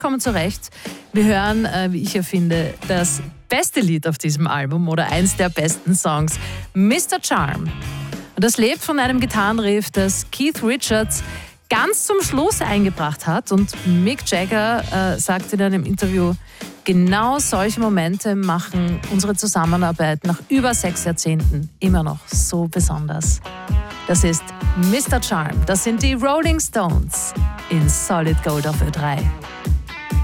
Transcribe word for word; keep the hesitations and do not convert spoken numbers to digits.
vollkommen zu Recht. Wir hören, äh, wie ich ja finde, das beste Lied auf diesem Album oder eins der besten Songs, Mister Charm. Und das lebt von einem Gitarrenriff, das Keith Richards ganz zum Schluss eingebracht hat. Und Mick Jagger äh, sagt in einem Interview, genau solche Momente machen unsere Zusammenarbeit nach über sechs Jahrzehnten immer noch so besonders. Das ist Mister Charm. Das sind die Rolling Stones in Solid Gold auf Ö drei.